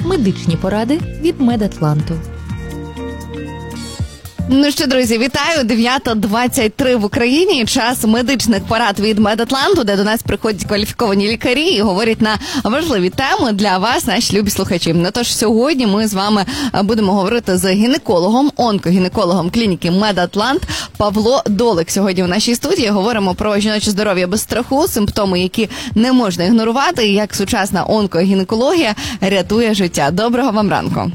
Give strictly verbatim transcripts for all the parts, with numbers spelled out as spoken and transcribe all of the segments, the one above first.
Медичні поради від Медатланту. Ну що, друзі, вітаю! дев'ята двадцять три в Україні. Час медичних порад від Медатланту, де до нас приходять кваліфіковані лікарі і говорять на важливі теми для вас, наші любі слухачі. Ну тож сьогодні ми з вами будемо говорити з гінекологом, онкогінекологом клініки Медатлант Павло Долик. Сьогодні в нашій студії говоримо про жіноче здоров'я без страху, симптоми, які не можна ігнорувати, і як сучасна онкогінекологія рятує життя. Доброго вам ранку!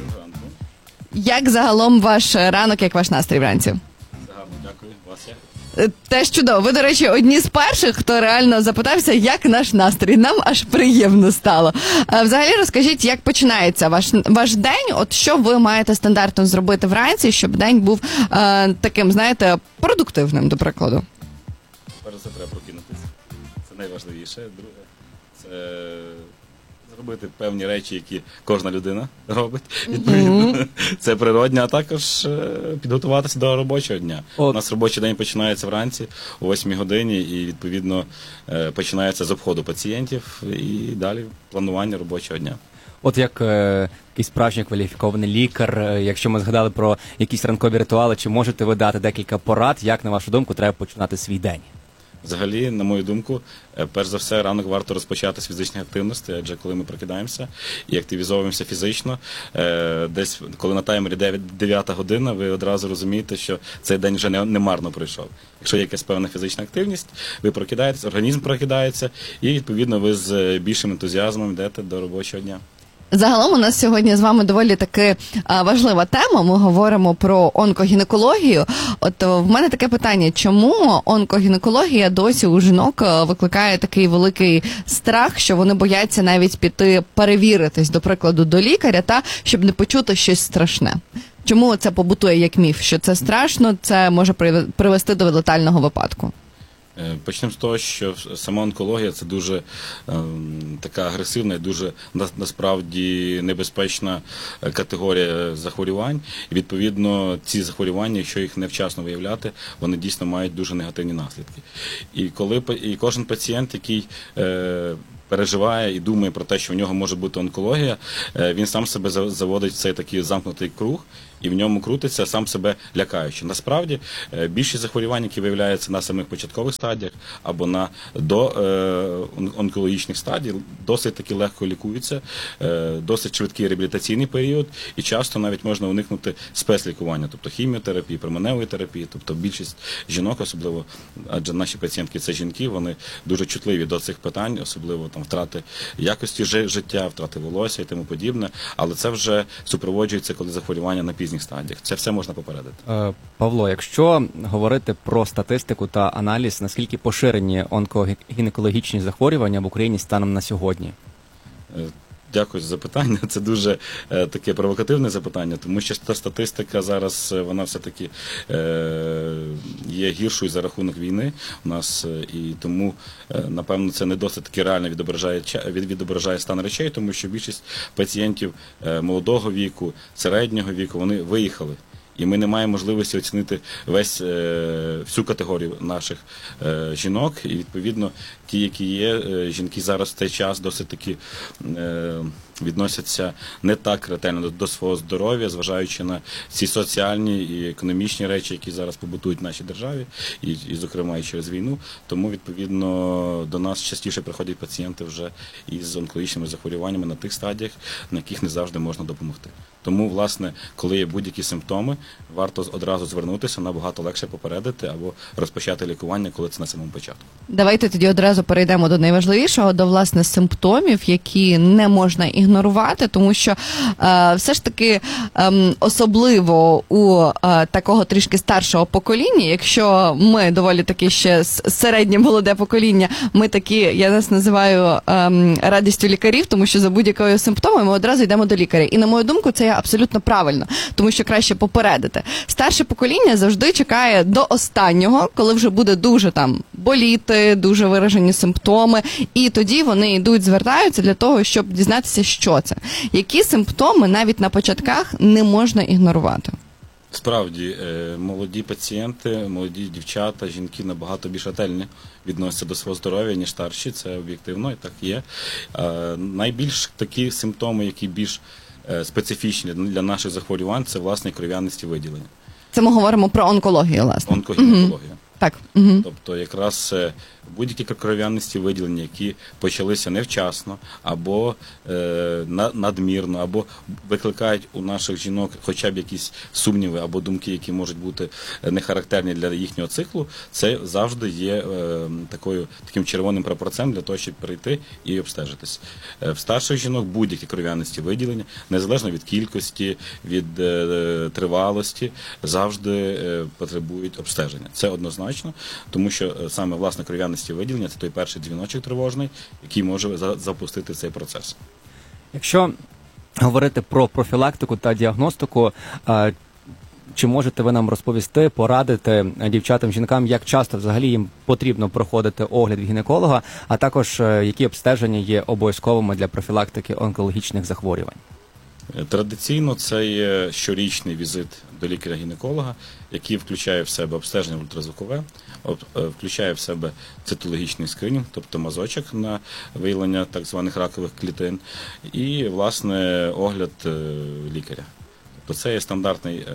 Як загалом ваш ранок, як ваш настрій вранці? Загалом, дякую. Вас як? Теж чудово. Ви, до речі, одні з перших, хто реально запитався, як наш настрій. Нам аж приємно стало. Взагалі, розкажіть, як починається ваш, ваш день? От що ви маєте стандартно зробити вранці, щоб день був е, таким, знаєте, продуктивним, до прикладу? Перш за все, треба прокинутися. Це найважливіше. Друге, це зробити певні речі, які кожна людина робить, відповідно. Mm-hmm. Це природне, а також підготуватися до робочого дня. От. У нас робочий день починається вранці о восьмій годині і, відповідно, починається з обходу пацієнтів і далі планування робочого дня. От як е, якийсь справжній кваліфікований лікар, е, якщо ми згадали про якісь ранкові ритуали, чи можете ви дати декілька порад, як, на вашу думку, треба починати свій день? Взагалі, на мою думку, перш за все, ранок варто розпочати з фізичної активності, адже коли ми прокидаємося і активізовуємося фізично, десь коли на таймері дев'ята година, ви одразу розумієте, що цей день вже не, не марно пройшов. Якщо є якась певна фізична активність, ви прокидаєтесь, організм прокидається і, відповідно, ви з більшим ентузіазмом йдете до робочого дня. Загалом у нас сьогодні з вами доволі таки а, важлива тема. Ми говоримо про онкогінекологію. От в мене таке питання, чому онкогінекологія досі у жінок викликає такий великий страх, що вони бояться навіть піти перевіритись, до прикладу, до лікаря, та щоб не почути щось страшне? Чому це побутує як міф, що це страшно, це може привести до летального випадку? Почнемо з того, що сама онкологія – це дуже е, така агресивна і дуже на, насправді небезпечна категорія захворювань. І, відповідно, ці захворювання, якщо їх невчасно виявляти, вони дійсно мають дуже негативні наслідки. І, коли, і кожен пацієнт, який е, переживає і думає про те, що в нього може бути онкологія, е, він сам себе заводить в цей такий замкнутий круг, і в ньому крутиться, сам себе лякаючи. Насправді, більшість захворювань, які виявляються на самих початкових стадіях або на до е, онкологічних стадій, досить таки легко лікуються, е, досить швидкий реабілітаційний період, і часто навіть можна уникнути спецлікування, тобто хіміотерапії, променевої терапії. Тобто більшість жінок, особливо, адже наші пацієнтки це жінки, вони дуже чутливі до цих питань, особливо там втрати якості життя, втрати волосся і тому подібне, але це вже супроводжується, коли захворювання на пізніх стадіях. Це все можна попередити. Е, Павло, якщо говорити про статистику та аналіз, наскільки поширені онкогінекологічні захворювання в Україні станом на сьогодні? Е, Дякую за запитання. Це дуже е, таке провокативне запитання, тому що та статистика зараз, вона все-таки е, є гіршою за рахунок війни у нас, е, і тому, е, напевно, це не досить таки реально відображає, від, відображає стан речей, тому що більшість пацієнтів е, молодого віку, середнього віку, вони виїхали. І ми не маємо можливості оцінити весь, е, всю категорію наших е, жінок. І, відповідно, ті, які є, е, жінки зараз в цей час досить таки е, відносяться не так ретельно до, до свого здоров'я, зважаючи на ці соціальні і економічні речі, які зараз побутують в нашій державі, і, і зокрема, і через війну. Тому, відповідно, до нас частіше приходять пацієнти вже із онкологічними захворюваннями на тих стадіях, на яких не завжди можна допомогти. Тому, власне, коли є будь-які симптоми, варто одразу звернутися, набагато легше попередити або розпочати лікування, коли це на самому початку. Давайте тоді одразу перейдемо до найважливішого, до, власне, симптомів, які не можна ігнорувати, тому що е, все ж таки е, особливо у е, такого трішки старшого покоління, якщо ми доволі таки ще середнє молоде покоління, ми такі, я нас називаю е, радістю лікарів, тому що за будь-якою симптомом ми одразу йдемо до лікаря. І, на мою думку, це абсолютно правильно, тому що краще попередити. Старше покоління завжди чекає до останнього, коли вже буде дуже там боліти, дуже виражені симптоми, і тоді вони йдуть, звертаються для того, щоб дізнатися, що це. Які симптоми навіть на початках не можна ігнорувати? Справді, е, молоді пацієнти, молоді дівчата, жінки набагато більш ретельно відносяться до свого здоров'я, ніж старші, це об'єктивно, і так є. Е, Найбільш такі симптоми, які більш е, специфічні для наших захворювань, це, власне, кров'янисті виділення, Це ми говоримо про онкологію, власне. онкогінекологія. Так. Угу. Тобто якраз е, будь-які кров'янисті виділення, які почалися невчасно, або е, на- надмірно, або викликають у наших жінок хоча б якісь сумніви або думки, які можуть бути е, нехарактерні для їхнього циклу, це завжди є е, такою, таким червоним прапорцем для того, щоб прийти і обстежитись. Е, в старших жінок будь-які кров'янисті виділення, незалежно від кількості, від е, тривалості, завжди е, потребують обстеження. Це однозначно. Тому що е, саме власне кров'янисті виділення це той перший дзвіночок тривожний, який може за- запустити цей процес. Якщо говорити про профілактику та діагностику, е, чи можете ви нам розповісти, порадити дівчатам, жінкам, як часто взагалі їм потрібно проходити огляд в гінеколога, а також е, які обстеження є обов'язковими для профілактики онкологічних захворювань? Е, Традиційно це є щорічний візит до лікаря-гінеколога, який включає в себе обстеження ультразвукове, об- е, включає в себе цитологічний скринінг, тобто мазочок на виявлення так званих ракових клітин, і, власне, огляд е, лікаря. Тобто це є стандартний е,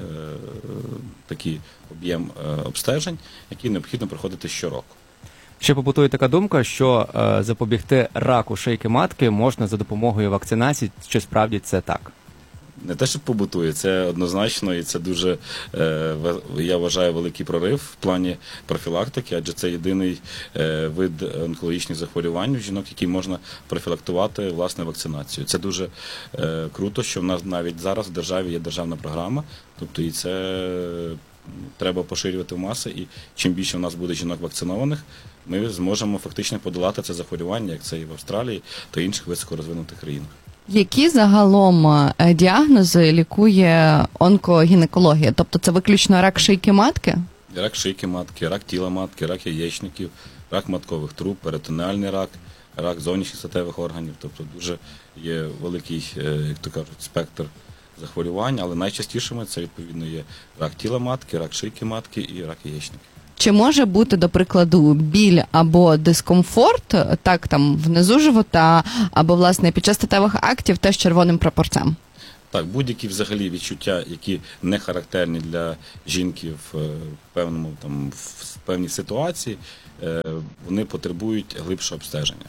такий об'єм е, обстежень, який необхідно проходити щороку. Ще побутує така думка, що е, запобігти раку шийки матки можна за допомогою вакцинації. Чи справді це так? Не те, що побутує, це однозначно, і це дуже, е, ве- я вважаю, великий прорив в плані профілактики, адже це єдиний е, вид онкологічних захворювань у жінок, який можна профілактувати, власне, вакцинацією. Це дуже е, круто, що в нас навіть зараз в державі є державна програма, тобто і це е, треба поширювати в маси, і чим більше в нас буде жінок вакцинованих, ми зможемо фактично подолати це захворювання, як це і в Австралії та інших високорозвинутих країнах. Які загалом е, діагнози лікує онкогінекологія? Тобто це виключно рак шийки матки? Рак шийки матки, рак тіла матки, рак яєчників, рак маткових труб, перитонеальний рак, рак зовнішніх статевих органів. Тобто дуже є великий, е, як то кажуть, спектр захворювань, але найчастішими це, відповідно, є рак тіла матки, рак шийки матки і рак яєчників. Чи може бути, до прикладу, біль або дискомфорт, так там внизу живота, або власне під час статевих актів теж червоним прапорцем? Так, будь-які взагалі відчуття, які не характерні для жінки в е, певному там в певній ситуації, е, вони потребують глибшого обстеження.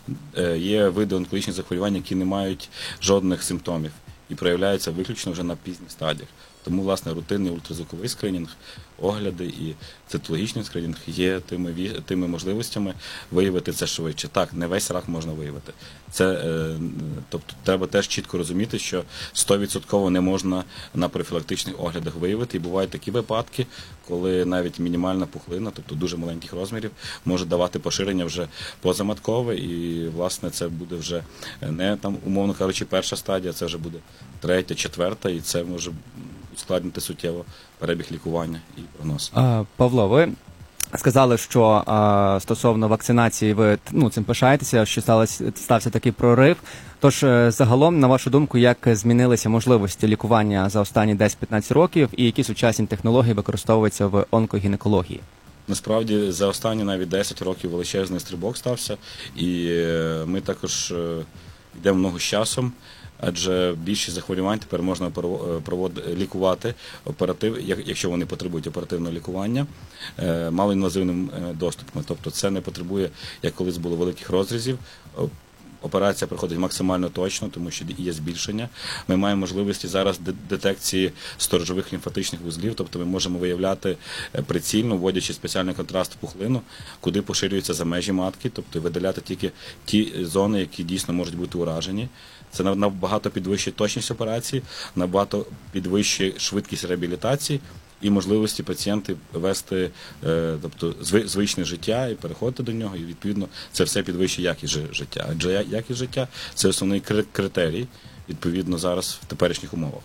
Е, Є види онкологічних захворювань, які не мають жодних симптомів і проявляються виключно вже на пізніх стадіях. Тому, власне, рутинний ультразвуковий скринінг, огляди і цитологічний скринінг є тими, ві- тими можливостями виявити це швидше. Так, не весь рак можна виявити. Це, е, тобто, треба теж чітко розуміти, що сто відсотків не можна на профілактичних оглядах виявити. І бувають такі випадки, коли навіть мінімальна пухлина, тобто дуже маленьких розмірів, може давати поширення вже позаматкове, і, власне, це буде вже не, там, умовно кажучи, перша стадія, це вже буде третя, четверта, і це може ускладнити суттєво перебіг лікування і прогноз. Е, Павло, ви сказали, що е, стосовно вакцинації ви ну, цим пишаєтеся, що сталося, стався такий прорив. Тож, е, загалом, на вашу думку, як змінилися можливості лікування за останні десять-п'ятнадцять років і які сучасні технології використовуються в онкогінекології? Насправді, за останні навіть десять років величезний стрибок стався, і е, ми також е, йдемо в ногу з часом, адже більшість захворювань тепер можна прово- провод- лікувати оператив, як- якщо вони потребують оперативного лікування, е, малоінвазивним е, доступом. Тобто це не потребує, як колись було, великих розрізів. О- Операція проходить максимально точно, тому що є збільшення. Ми маємо можливості зараз де- детекції сторожових лімфатичних вузлів, тобто ми можемо виявляти е, прицільно, вводячи спеціальний контраст пухлину, куди поширюються за межі матки, тобто видаляти тільки ті зони, які дійсно можуть бути уражені. Це нав- набагато підвищує точність операції, набагато підвищує швидкість реабілітації і можливості пацієнтів вести е, тобто, зви- звичне життя і переходити до нього, і, відповідно, це все підвищує якість жи- життя. Адже я- якість життя – це основний кри- критерій, відповідно, зараз в теперішніх умовах.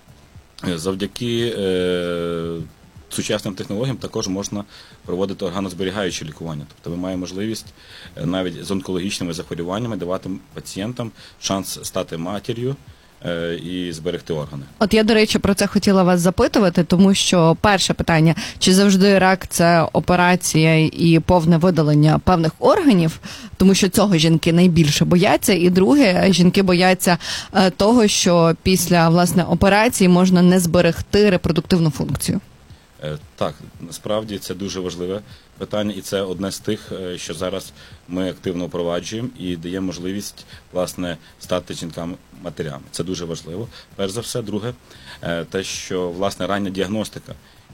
Е, Завдяки е, сучасним технологіям також можна проводити органозберігаюче лікування. Тобто ми маємо можливість е, навіть з онкологічними захворюваннями давати пацієнтам шанс стати матір'ю е, і зберегти органи. От я, до речі, про це хотіла вас запитувати, тому що перше питання, чи завжди рак – це операція і повне видалення певних органів, тому що цього жінки найбільше бояться, і друге, жінки бояться е, того, що після, власне, операції можна не зберегти репродуктивну функцію. Е, Так, насправді це дуже важливе питання, і це одне з тих, е, що зараз ми активно впроваджуємо і дає можливість, власне, стати жінкам-матерями. Це дуже важливо. Перш за все, друге, е, те, що, власне, рання діагностика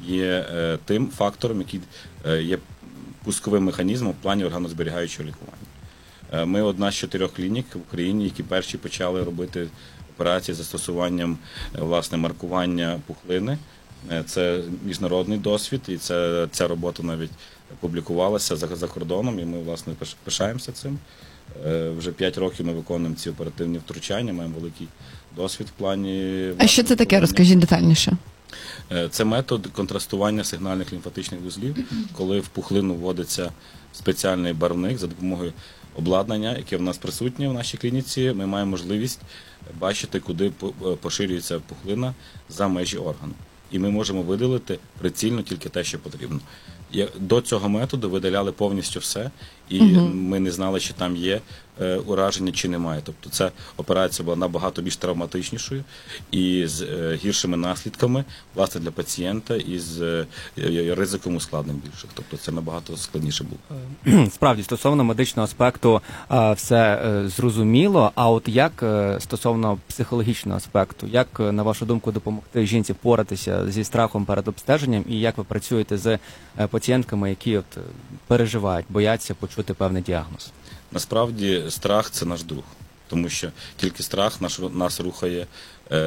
є е, тим фактором, який е, є пусковим механізмом в плані органозберігаючого лікування. Е, Ми одна з чотирьох клінік в Україні, які перші почали робити операції з застосуванням, е, власне, маркування пухлини. Е, Це міжнародний досвід, і це, ця робота навіть публікувалася за, за кордоном, і ми, власне, пиш- пишаємося цим. Е, Вже п'ять років ми виконуємо ці оперативні втручання, маємо великий досвід в плані... А що це таке? лікування. Розкажіть детальніше. Е, Це метод контрастування сигнальних лімфатичних вузлів, коли в пухлину вводиться спеціальний барвник за допомогою обладнання, яке в нас присутнє в нашій клініці. Ми маємо можливість бачити, куди по- поширюється пухлина за межі органу. І ми можемо видалити прицільно тільки те, що потрібно. Я- До цього методу видаляли повністю все, і ми не знали, чи там є е, ураження, чи немає. Тобто ця операція була набагато більш травматичнішою і з е, гіршими наслідками, власне, для пацієнта і з е, е, ризиком ускладнень більших. Тобто це набагато складніше було. Справді, стосовно медичного аспекту а, все е, зрозуміло, а от як е, стосовно психологічного аспекту, як, е, на вашу думку, допомогти жінці впоратися зі страхом перед обстеженням, і як ви працюєте з е, пацієнтками, які от е, переживають, бояться почути певний діагноз? Насправді страх – це наш друг, тому що тільки страх наш, нас рухає е,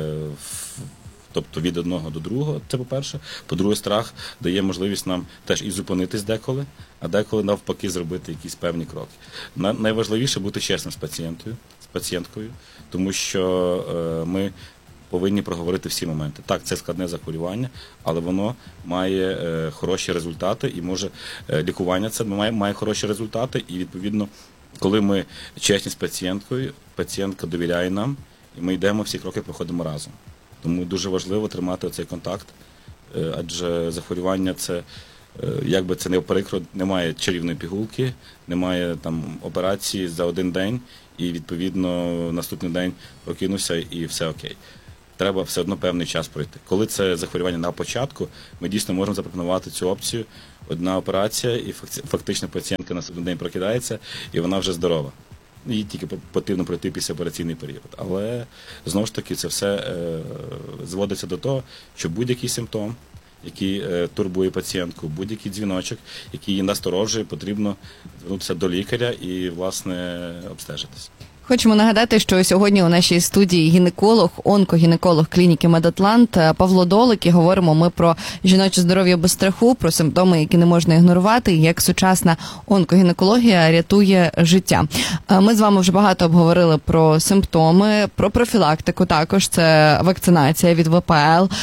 в, тобто від одного до другого, це по-перше. По-друге, страх дає можливість нам теж і зупинитись деколи, а деколи навпаки зробити якісь певні кроки. На, найважливіше бути чесним з пацієнтою, з пацієнткою, тому що е, ми повинні проговорити всі моменти. Так, це складне захворювання, але воно має е, хороші результати і може е, лікування це має, має хороші результати. І відповідно, коли ми чесні з пацієнткою, пацієнтка довіряє нам, і ми йдемо, всі кроки проходимо разом. Тому дуже важливо тримати цей контакт, е, адже захворювання це, е, як би це не прикро, немає чарівної пігулки, немає там операції за один день, і відповідно наступний день прокинувся і все окей. Треба все одно певний час пройти. Коли це захворювання на початку, ми дійсно можемо запропонувати цю опцію. Одна операція, і фактично пацієнтка на наступний день прокидається, і вона вже здорова. Їй тільки потрібно пройти післяопераційний період. Але, знову ж таки, це все е, зводиться до того, що будь-який симптом, який е, турбує пацієнтку, будь-який дзвіночок, який її насторожує, потрібно звернутися до лікаря і, власне, обстежитися. Хочемо нагадати, що сьогодні у нашій студії гінеколог, онкогінеколог клініки Медатлант Павло Долик, і говоримо ми про жіноче здоров'я без страху, про симптоми, які не можна ігнорувати, і як сучасна онкогінекологія рятує життя. Ми з вами вже багато обговорили про симптоми, про профілактику також, це вакцинація від ВПЛ,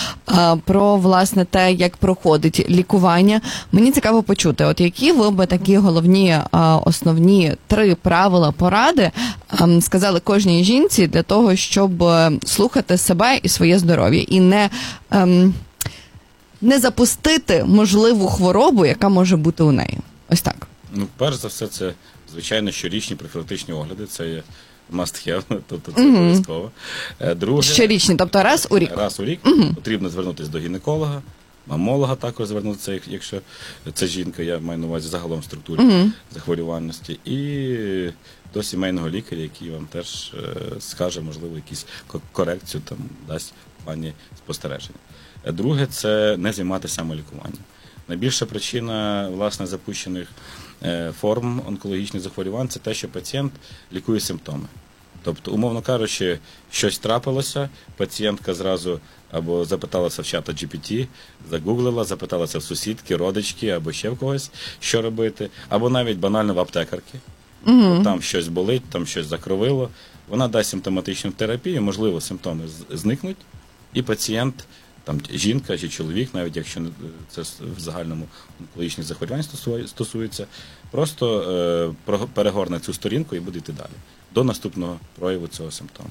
про, власне, те, як проходить лікування. Мені цікаво почути, от які ви би такі головні, основні три правила, поради сказали кожній жінці для того, щоб слухати себе і своє здоров'я і не, ем, не запустити можливу хворобу, яка може бути у неї. Ось так. Ну, перш за все, це, звичайно, щорічні профілактичні огляди, це є must have, тобто це обов'язково. Mm-hmm. Друге, щорічні, тобто раз у рік? Раз у рік. Mm-hmm. Потрібно звернутися до гінеколога, мамолога також звернутися, якщо це жінка, я маю на увазі загалом в структурі mm-hmm. захворюваності, і до сімейного лікаря, який вам теж е, скаже, можливо, якусь корекцію там дасть в плані спостереження. Друге, це не займатися самолікуванням. Найбільша причина, власне, запущених е, форм онкологічних захворювань – це те, що пацієнт лікує симптоми. Тобто, умовно кажучи, щось трапилося, пацієнтка зразу або запиталася в чата джі пі ті, загуглила, запиталася в сусідки, родички або ще в когось, що робити, або навіть банально в аптекарки. Mm-hmm. Там щось болить, там щось закровило. Вона дасть симптоматичну терапію, можливо, симптоми зникнуть, і пацієнт, там жінка чи чоловік, навіть якщо це в загальному онкологічних захворювань стосується, просто е, перегорне цю сторінку і буде йти далі, до наступного прояву цього симптому.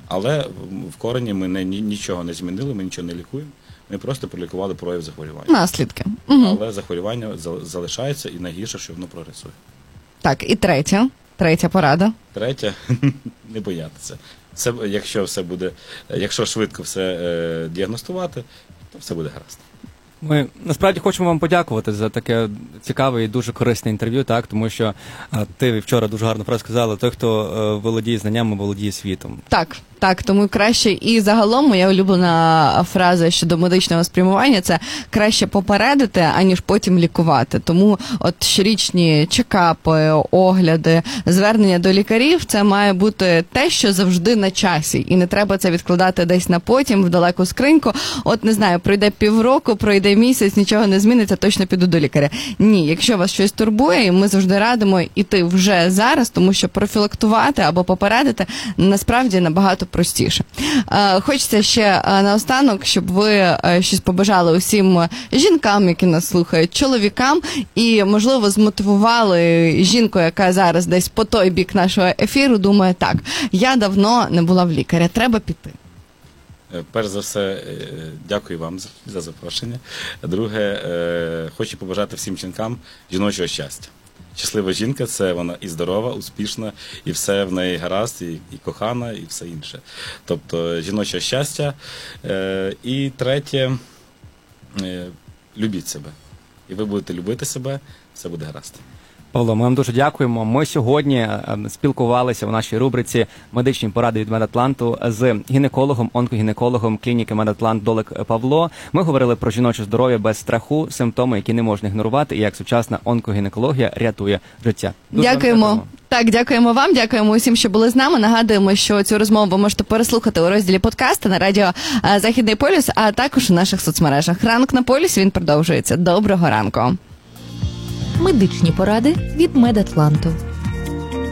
Але в корені ми не, ні- нічого не змінили, ми нічого не лікуємо. Ми просто пролікували прояв захворювання. Наслідки. Угу. Але захворювання за- залишається, і найгірше, що воно прогресує. Так, і третя. Третя порада. Третє, не боятися. Все, якщо все буде, якщо швидко все е, діагностувати, то все буде гаразд. Ми насправді хочемо вам подякувати за таке цікаве і дуже корисне інтерв'ю, так, тому що а, ти вчора дуже гарно фразу сказала, той, хто е, володіє знаннями, володіє світом. Так, так, тому краще і загалом моя улюблена фраза щодо медичного спрямування – це краще попередити, аніж потім лікувати. Тому от щорічні чекапи, огляди, звернення до лікарів – це має бути те, що завжди на часі. І не треба це відкладати десь на потім, в далеку скриньку. От, не знаю, пройде півроку, пройде місяць, нічого не зміниться, точно піду до лікаря. Ні, якщо вас щось турбує, ми завжди радимо іти вже зараз, тому що профілактувати або попередити насправді набагато простіше. Е, Хочеться ще е, наостанок, щоб ви е, щось побажали усім жінкам, які нас слухають, чоловікам, і, можливо, змотивували жінку, яка зараз десь по той бік нашого ефіру, думає, так, я давно не була в лікаря, треба піти. Е, Перш за все, е, дякую вам за- за запрошення. Друге, е, хочу побажати всім жінкам жіночого щастя. Щаслива жінка – це вона і здорова, успішна, і все в неї гаразд, і, і кохана, і все інше. Тобто жіноче щастя. Е, І третє, е, любіть себе. І ви будете любити себе, все буде гаразд. Павло, ми вам дуже дякуємо. Ми сьогодні е, спілкувалися в нашій рубриці «Медичні поради від Медатланту» з гінекологом, онкогінекологом клініки Медатлант Долик Павло. Ми говорили про жіноче здоров'я без страху, симптоми, які не можна ігнорувати, і як сучасна онкогінекологія рятує життя. Дуже вам Дякуємо. Так, дякуємо вам, дякуємо усім, що були з нами. Нагадуємо, що цю розмову ви можете переслухати у розділі подкасту на радіо е, «Західний полюс», а також у наших соцмережах. Ранок на полюсі, він продовжується. Доброго ранку. Медичні поради від Медатланту.